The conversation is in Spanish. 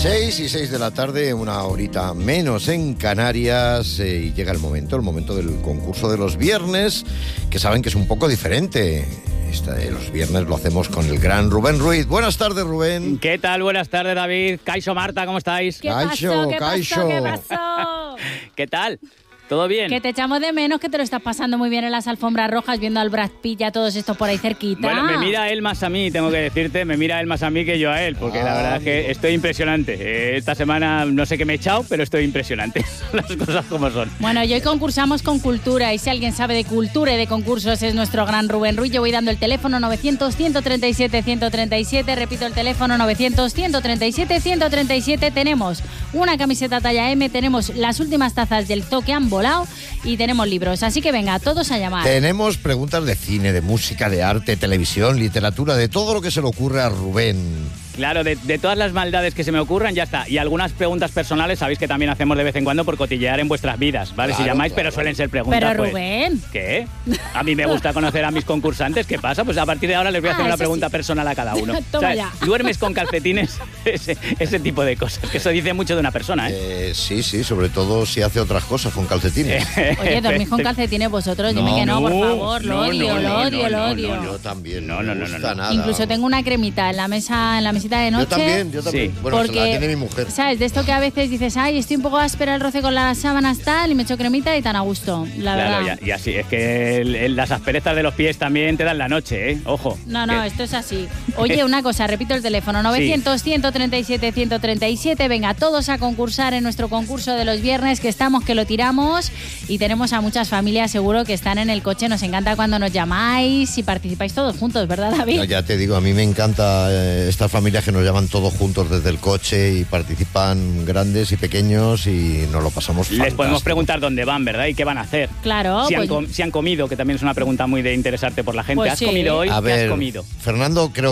6:06 de la tarde, una horita menos en Canarias, y llega el momento del concurso de los viernes, que saben que es un poco diferente. Los viernes lo hacemos con el gran Rubén Ruiz. Buenas tardes, Rubén. ¿Qué tal? Buenas tardes, David. Caixo, Marta, ¿cómo estáis? ¿Qué pasó? ¿Qué pasó? ¿Qué tal? ¿Todo bien? Que te echamos de menos, que te lo estás pasando muy bien en las alfombras rojas, viendo al Brad Pitt y a todos estos por ahí cerquita. Bueno, me mira él más a mí, tengo que decirte, me mira él más a mí que yo a él, porque la verdad es que estoy impresionante. Esta semana no sé qué me he echado, pero estoy impresionante. Las cosas como son. Bueno, y hoy concursamos con cultura, y si alguien sabe de cultura y de concursos es nuestro gran Rubén Ruiz. Yo voy dando el teléfono 900-137-137, repito el teléfono 900-137-137. Tenemos una camiseta talla M, tenemos las últimas tazas del Zoo que han volado y tenemos libros, así que venga, todos a llamar. Tenemos preguntas de cine, de música, de arte, televisión, literatura, de todo lo que se le ocurre a Rubén. Claro, de todas las maldades que se me ocurran, ya está. Y algunas preguntas personales, sabéis que también hacemos de vez en cuando por cotillear en vuestras vidas, ¿vale? Claro, si llamáis, claro. Pero suelen ser preguntas. Pero pues, Rubén... ¿Qué? A mí me gusta conocer a mis concursantes. ¿Qué pasa? Pues a partir de ahora les voy a hacer una pregunta personal a cada uno. Toma ya. ¿Duermes con calcetines? Ese tipo de cosas, que eso dice mucho de una persona, ¿eh? Sí, sobre todo si hace otras cosas con calcetines. Oye, ¿dormís con calcetines vosotros? Dime que no, por favor, lo odio. Yo también, no me gusta nada. Incluso tengo una cremita en la mesita de noche. Yo también. Sí. Bueno, porque, se la tiene mi mujer. ¿sabes? De esto que a veces dices, ay, estoy un poco áspera el roce con las sábanas tal, y me echo cremita y tan a gusto, la claro, verdad. Y así, es que las asperezas de los pies también te dan la noche, ¿eh? Ojo. No, esto es así. Oye, una cosa, repito el teléfono, 900-137-137. Venga, todos a concursar en nuestro concurso de los viernes, que estamos, que lo tiramos, y tenemos a muchas familias seguro que están en el coche. Nos encanta cuando nos llamáis y participáis todos juntos, ¿verdad, David? No, ya te digo, a mí me encanta estas familias que nos llaman todos juntos desde el coche y participan grandes y pequeños y nos lo pasamos fantástico. Les podemos preguntar dónde van, ¿verdad? Y qué van a hacer. Claro. Si han comido, que también es una pregunta muy de interesarte por la gente. Pues ¿Has sí. comido hoy? A ¿Qué ver, has comido? Fernando, creo